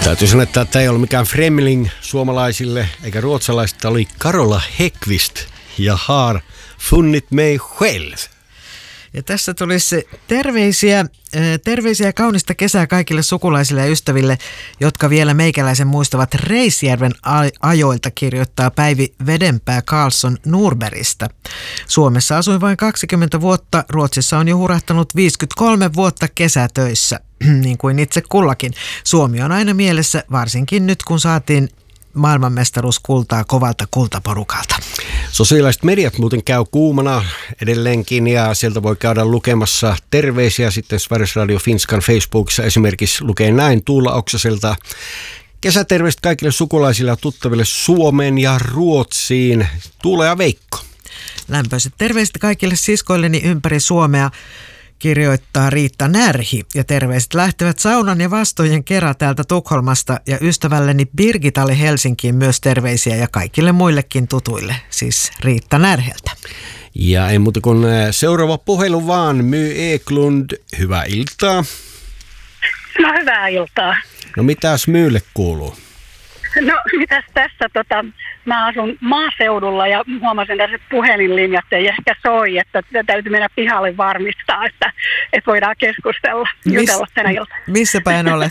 Täytyy sanoa, että tämä ei ollut mikään Fremling suomalaisille eikä ruotsalaisille. Tämä oli Carola Häggkvist ja Har funnit mig själv. Ja tässä tulisi terveisiä kaunista kesää kaikille sukulaisille ja ystäville, jotka vielä meikäläisen muistavat Reisjärven ajoilta, kirjoittaa Päivi Vedenpää Karlsson Norbergista. Suomessa asuin vain 20 vuotta, Ruotsissa on jo hurahtanut 53 vuotta kesätöissä, niin kuin itse kullakin. Suomi on aina mielessä, varsinkin nyt kun saatiin maailmanmestaruuskultaa kovalta kultaporukalta. Sosiaaliset mediat muuten käy kuumana edelleenkin ja sieltä voi käydä lukemassa terveisiä. Sitten Sveriges Radio Finskan Facebookissa esimerkiksi lukee näin Tuula Oksaselta. Kesäterveiset kaikille sukulaisille ja tuttaville Suomeen ja Ruotsiin. Tuula ja Veikko. Lämpöiset terveiset kaikille siskoilleni ympäri Suomea, kirjoittaa Riitta Närhi, ja terveiset lähtevät saunan ja vastojen kerran täältä Tukholmasta ja ystävälleni Birgitalle Helsinkiin myös terveisiä ja kaikille muillekin tutuille, siis Riitta Närheltä. Ja ei muuta kuin seuraava puhelu vaan, My Eklund, hyvää iltaa. No hyvää iltaa. No mitäs Myylle kuuluu? No mitäs tässä, mä asun maaseudulla ja huomasin, että puhelinlinjat ei ehkä soi, että täytyy mennä pihalle varmistaa, että voidaan keskustella, jutella tänä iltana. Missä päin olet?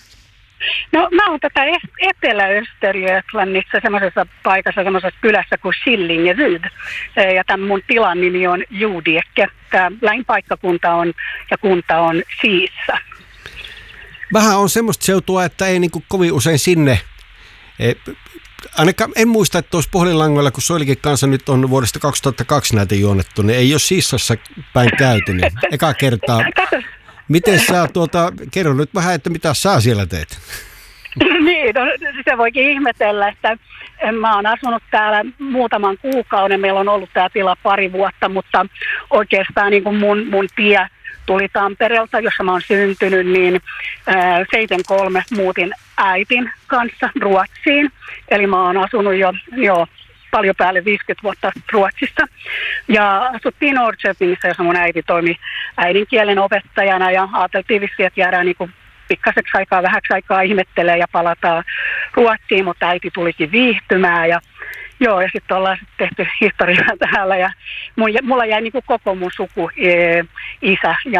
No mä oon Etelä-Östergötlandissa semmoisessa paikassa, semmoisessa kylässä kuin Skillingeryd. Ja tämän mun tilan nimi on Juudiekke. Tämä lähinpaikkakunta on ja kunta on Siissa. Vähän on semmoista seutua, että ei niinku kovin usein sinne. Ainakaan en muista, että tuossa puhelinlangoilla, kun Soilikin kanssa nyt on vuodesta 2002 näitä juonnettu, niin ei ole Sissassa päin käyty, niin eka kertaa. Miten sä kerro nyt vähän, että mitä sä siellä teet? Niin, no, se voikin ihmetellä, että mä oon asunut täällä muutaman kuukauden, meillä on ollut tää tila pari vuotta, mutta oikeastaan niin kuin mun tie tuli Tampereelta, jossa mä oon syntynyt, niin 73 muutin äitin kanssa Ruotsiin. Eli mä oon asunut jo paljon päälle 50 vuotta Ruotsissa. Ja asuttiin Norrköpingissa, jossa mun äiti toimi äidinkielen opettajana ja ajateltiin vissiin, että jäädään niin kuin pikkaseksi aikaa, vähäksi aikaa ihmettelee ja palataan Ruotsiin, mutta äiti tulikin viihtymään ja sitten ollaan tehty historiaa täällä ja mulla jäi niin kuin koko mun suku isä ja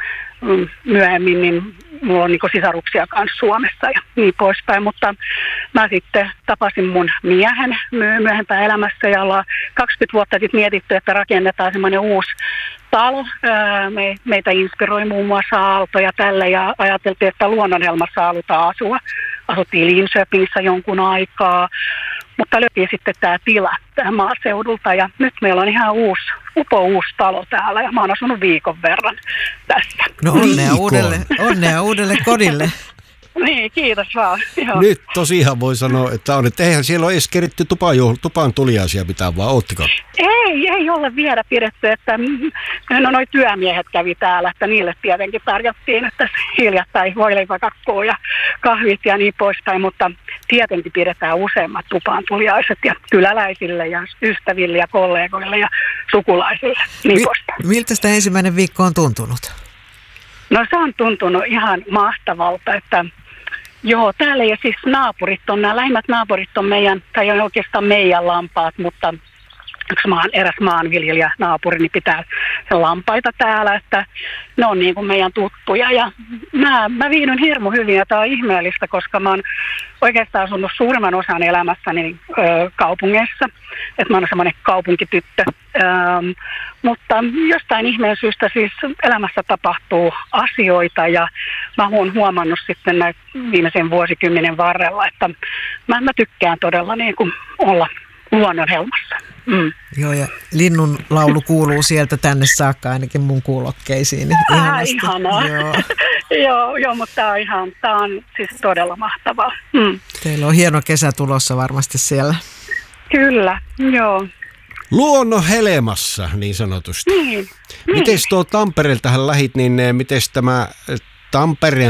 myöhemmin niin mulla on niin kuin sisaruksia kanssa Suomessa ja niin poispäin, mutta mä sitten tapasin mun miehen myöhempään elämässä ja ollaan 20 vuotta sitten mietitty, että rakennetaan semmoinen uusi talo. Meitä inspiroi muun muassa Aalto ja tälle ja ajateltiin, että Luonnonhelmassa halutaan asua. Asuttiin Linköpingissä jonkun aikaa. Mutta löytiin sitten tämä tila tähän maaseudulta ja nyt meillä on ihan uusi talo täällä ja mä oon asunut viikon verran tässä. No onnea uudelle kodille. Niin, kiitos vaan. Joo. Nyt tosiaan voi sanoa, että eihän siellä ole edes keritty tupaan tuliaisia pitää, vaan oottiko? Ei ole vielä pidetty, että noi työmiehet kävi täällä, että niille tietenkin tarjottiin, että hiljattain voileipäkakkua ja kahvit ja niin poispäin, mutta tietenkin pidetään useammat tupaan tuliaiset ja kyläläisille ja ystäville ja kollegoille ja sukulaisille, niin poispäin. Miltä sitä ensimmäinen viikko on tuntunut? No se on tuntunut ihan mahtavalta, että täällä ja siis nämä lähimmät naapurit on tai on oikeastaan meidän lampaat, mutta eräs maanviljelijä naapurini pitää lampaita täällä, että ne on niin kuin meidän tuttuja ja mä viihdyn hirmu hyvin ja tämä on ihmeellistä, koska mä oon oikeastaan asunut suurimman osan elämässäni kaupungeissa, että mä oon semmoinen kaupunkityttö, mutta jostain ihmeen syystä siis elämässä tapahtuu asioita ja mä oon huomannut sitten näin viimeisen vuosikymmenen varrella, että mä tykkään todella niin kuin olla Luonnonhelmassa. Mm. Joo, ja linnun laulu kuuluu sieltä tänne saakka ainakin mun kuulokkeisiin. Ihanaa. Joo, mutta tää on siis todella mahtavaa. Mm. Teillä on hieno kesä tulossa varmasti siellä. Kyllä, joo. Luonnonhelmassa niin sanotusti. Niin. Miten Tampereeltähän lähit, niin miten tämä Tampereen,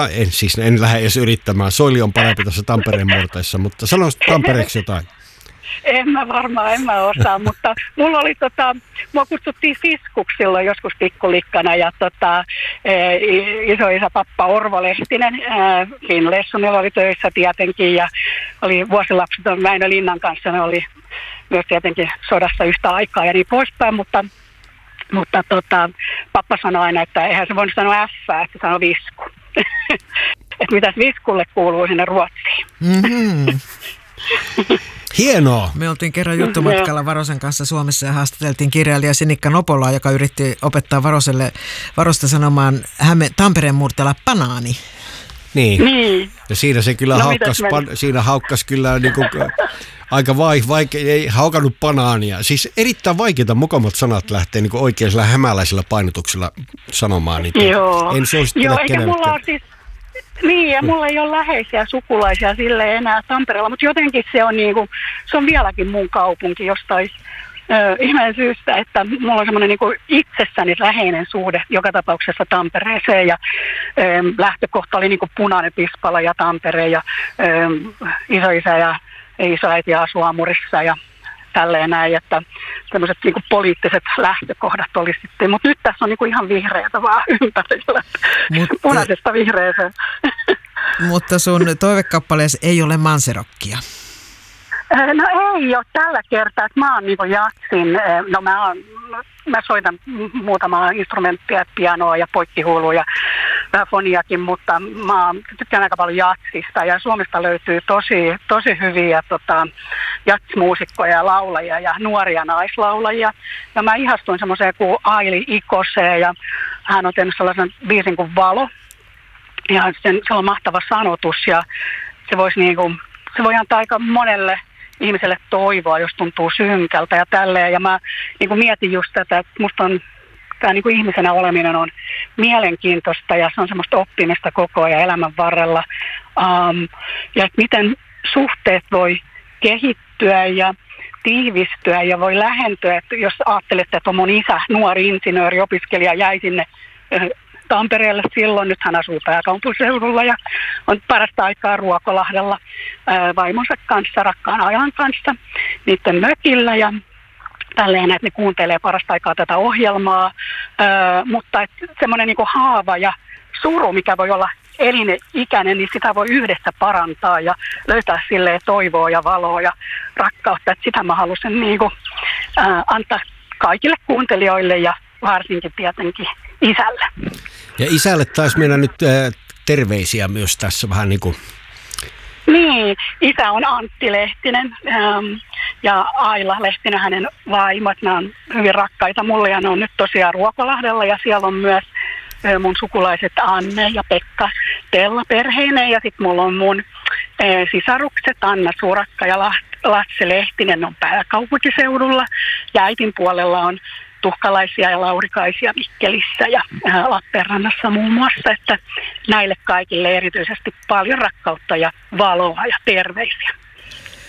en lähde edes yrittämään, Soili on parempi tässä Tampereen morteissa, mutta sano Tampereeksi jotain. En mä osaa, mutta mulla oli mua kutsuttiin Fiskuksi silloin joskus pikkulikkana ja isoisä pappa Orvo Lehtinen Finlayssonilla oli töissä tietenkin ja oli vuosilapset Väinö Linnan kanssa, ne oli myös tietenkin sodassa yhtä aikaa ja niin poispäin, mutta pappa sanoi aina, että eihän se voinut sanoa F, että sanoi Visku. Että mitäs Viskulle kuuluu sinne Ruotsiin. Mm-hmm. Hienoa. Me oltiin kerran juttumatkalla Varosen kanssa Suomessa ja haastateltiin kirjailija Sinikka Nopolaa, joka yritti opettaa Varosta sanomaan Tampereen murteella banaani. Niin. Ja siinä se kyllä haukkas kyllä niinku aika vaikea, ei haukannut banaania. Siis erittäin vaikeita mukamat sanat lähtee niinku oikein hämäläisillä painotuksilla sanomaan niitä. Joo. En suosittele kenellekään. Niin, ja mulla ei ole läheisiä sukulaisia sille enää Tampereella, mutta jotenkin se on vieläkin mun kaupunki jostain ihmeen syystä, että mulla on semmoinen itsessäni läheinen suhde joka tapauksessa Tampereeseen ja lähtökohta oli punainen Pispala ja Tampere ja isoisä ja isoäiti asuu Amurissa ja tälleen näin, että tämmöiset poliittiset lähtökohdat oli sitten, mutta nyt tässä on ihan vihreätä vaan ympärillä, punaisesta vihreäseen. Mutta sun toivekappaleesi ei ole manserokkia. No ei ole tällä kertaa, että mä oon jatsin, mä soitan muutamaa instrumenttia, pianoa ja poikkihuulua ja vähän foniakin, mutta mä tykkään aika paljon jatsista ja Suomesta löytyy tosi hyviä jatsmuusikkoja ja laulajia ja nuoria naislaulajia. Ja mä ihastuin semmoiseen kuin Aili Ikoseen ja hän on tehnyt sellaisen biisin kuin Valo ja se on mahtava sanotus ja se voi antaa aika monelle ihmiselle toivoa, jos tuntuu synkältä ja tälleen. Ja mä mietin just tätä, että musta on tämä ihmisenä oleminen on mielenkiintoista ja se on semmoista oppimista koko ajan elämän varrella. Ja että miten suhteet voi kehittyä ja tiivistyä ja voi lähentyä. Että jos ajattelette, että on mun isä, nuori insinööri, opiskelija, jäi sinne Tampereelle silloin, nyt hän asuu pääkaupunkiseudulla ja on parasta aikaa Ruokolahdella vaimonsa kanssa, rakkaan ajan kanssa, niiden mökillä ja tälleen, että ne kuuntelee parasta aikaa tätä ohjelmaa, mutta semmoinen haava ja suru, mikä voi olla elinikäinen, niin sitä voi yhdessä parantaa ja löytää silleen toivoa ja valoa ja rakkautta, että sitä mä halusin antaa kaikille kuuntelijoille ja varsinkin tietenkin isälle. Ja isälle taisi mennä nyt terveisiä myös tässä vähän Niin, isä on Antti Lehtinen ja Aila Lehtinen, hänen vaimot. Nämä on hyvin rakkaita mulle ja ne on nyt tosiaan Ruokolahdella ja siellä on myös mun sukulaiset Anne ja Pekka Tella perheineen ja sitten mulla on mun sisarukset Anna Surakka ja Lasse Lehtinen on pääkaupunkiseudulla ja äitin puolella on tuhkalaisia ja laurikaisia Mikkelissä ja Lappeenrannassa muun muassa, että näille kaikille erityisesti paljon rakkautta ja valoa ja terveisiä.